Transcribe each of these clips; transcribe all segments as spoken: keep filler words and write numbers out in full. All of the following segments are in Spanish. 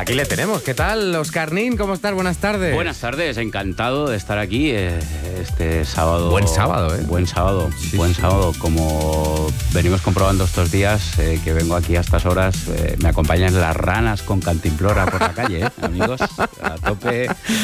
Aquí le tenemos. ¿Qué tal, Óscar Nin? ¿Cómo estás? Buenas tardes. Buenas tardes, encantado de estar aquí eh, este sábado. Buen sábado, ¿eh? Buen sábado, sí, buen sí. sábado. Como venimos comprobando estos días eh, que vengo aquí a estas horas, eh, me acompañan las ranas con cantimplora por la calle, ¿eh? Amigos, a tope.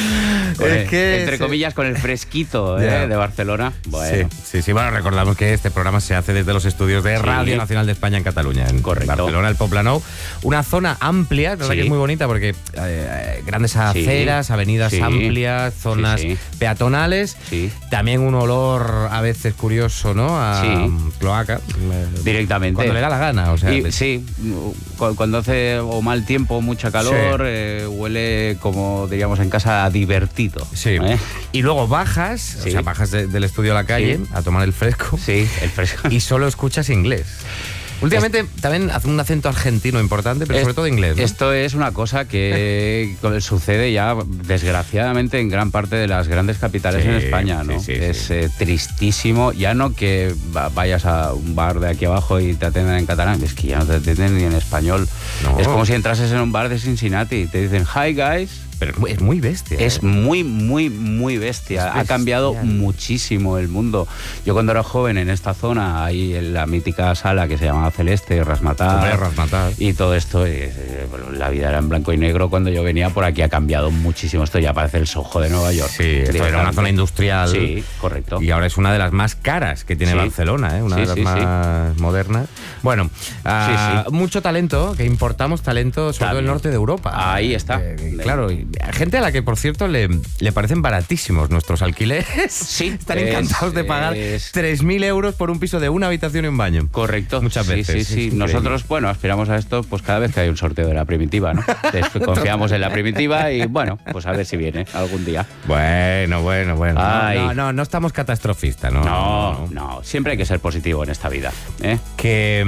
Con Es el- que entre se- comillas, con el fresquito ¿eh? Ya. de Barcelona. Bueno, Sí, sí, sí. Bueno, recordamos que este programa se hace desde los estudios de Sí. Radio Nacional de España en Cataluña, en Correcto. Barcelona, el Poblenou. Una zona amplia, la verdad Sí. que es muy bonita porque eh, grandes aceras, Sí. avenidas Sí. amplias, zonas Sí, sí. peatonales. Sí. También un olor a veces curioso, ¿no? A Sí. cloaca. Directamente. Cuando le da la gana, o sea. Y, sí, cu- cuando hace o mal tiempo, mucha calor, Sí. eh, huele, como diríamos en casa, a divertido. Sí. ¿eh? Y luego bajas, o Sí. sea, bajas de- del estudio a la calle Sí. a tomar el fresco. Sí, el fresco. Y solo escuchas inglés. Últimamente también hace un acento argentino importante, pero Es- sobre todo inglés, ¿no? Esto es una cosa que sucede ya, desgraciadamente, en gran parte de las grandes capitales Sí, en España, ¿no? sí, sí, es sí. eh, tristísimo. Ya no que va- vayas a un bar de aquí abajo y te atiendan en catalán, es que ya no te atienden ni en español. No. Es como si entrases en un bar de Cincinnati y te dicen, hi guys. Pero es muy, es muy bestia. Es ¿eh? muy, muy, muy bestia. Es Ha cambiado bestial. muchísimo el mundo. Yo cuando era joven en esta zona, ahí en la mítica sala que se llamaba Celeste, Rasmatar, Hombre, Razmataz. y todo esto, eh, eh, bueno, la vida era en blanco y negro cuando yo venía por aquí. Ha cambiado muchísimo. Esto ya parece el Soho de Nueva York. Sí, esto era una zona industrial. Sí, correcto. Y ahora es una de las más caras que tiene Sí. Barcelona, ¿eh? Una Sí, de las sí, sí. más modernas. Bueno, ah, Sí, mucho talento, que importamos talento, sobre todo del También. norte de Europa. Ahí está. Eh, claro, y gente a la que, por cierto, le, le parecen baratísimos nuestros alquileres. Sí, Están es- encantados de pagar es- tres mil euros por un piso de una habitación y un baño. Correcto. Muchas Sí, veces. Sí, es sí. increíble. Nosotros, bueno, aspiramos a esto pues cada vez que hay un sorteo de la primitiva, ¿no? Des- Confiamos en la primitiva y, bueno, pues a ver si viene algún día. Bueno, bueno, bueno. No, Ay. No, no, no estamos catastrofistas, ¿no? No, no, siempre hay que ser positivo en esta vida, ¿eh? Que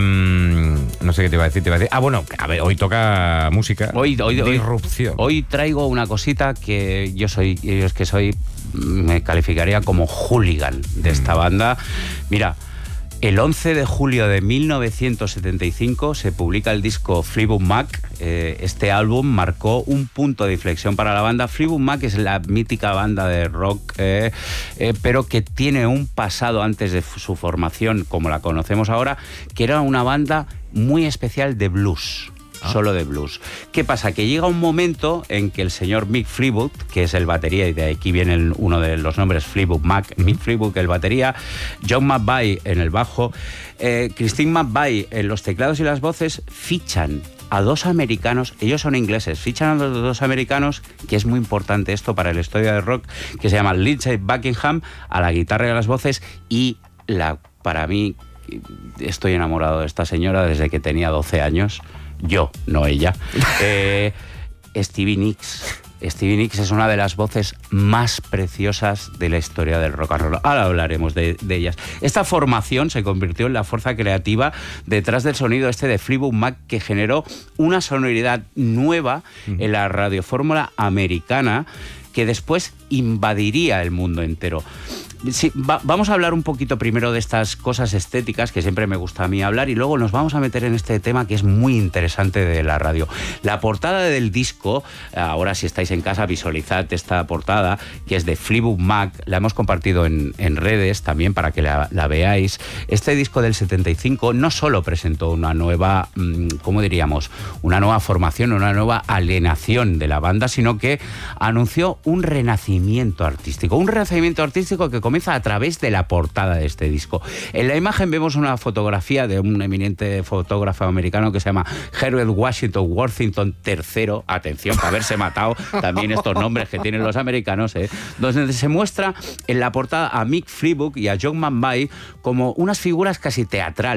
mm, no sé qué te iba a decir, te iba a decir. Ah, bueno, a ver, hoy toca música. Hoy, hoy, hoy- Disrupción. Hoy traigo una cosita que yo soy, yo es que soy, me calificaría como hooligan de esta banda. Mira, el once de julio de mil novecientos setenta y cinco se publica el disco Fleetwood Mac. Eh, este álbum marcó un punto de inflexión para la banda. Fleetwood Mac es la mítica banda de rock, eh, eh, pero que tiene un pasado antes de su formación, como la conocemos ahora, que era una banda muy especial de blues. Ah. Solo de blues. ¿Qué pasa? Que llega un momento en que el señor Mick Fleetwood, que es el batería, y de aquí viene el- uno de los nombres, Fleetwood Mac, Mick Fleetwood, el batería, John McVie en el bajo, eh, Christine McVie en los teclados y las voces, fichan a dos americanos, ellos son ingleses, fichan a los dos americanos, que es muy importante esto para la historia del rock, que se llaman Lindsey Buckingham, a la guitarra y a las voces, y la, para mí, estoy enamorado de esta señora desde que tenía doce años. Yo, no ella. Eh, Stevie Nicks. Stevie Nicks es una de las voces más preciosas de la historia del rock and roll. Ahora hablaremos de, de ellas. Esta formación se convirtió en la fuerza creativa detrás del sonido este de Fleetwood Mac, que generó una sonoridad nueva en la radiofórmula americana que después invadiría el mundo entero. Sí, va, vamos a hablar un poquito primero de estas cosas estéticas que siempre me gusta a mí hablar, y luego nos vamos a meter en este tema que es muy interesante de la radio. La portada del disco, ahora si estáis en casa visualizad esta portada, que es de Fleetwood Mac, la hemos compartido en, en redes también para que la, la veáis. Este disco del setenta y cinco no solo presentó una nueva, ¿cómo diríamos? Una nueva formación, una nueva alienación de la banda, sino que anunció un renacimiento artístico, un renacimiento artístico que comienza a través de la portada de este disco. En la imagen vemos una fotografía de un eminente fotógrafo americano que se llama Herbert Washington Worthington tercero, atención, para haberse matado también estos nombres que tienen los americanos, ¿eh? Donde se muestra en la portada a Mick Fleetwood y a John McVie como unas figuras casi teatrales,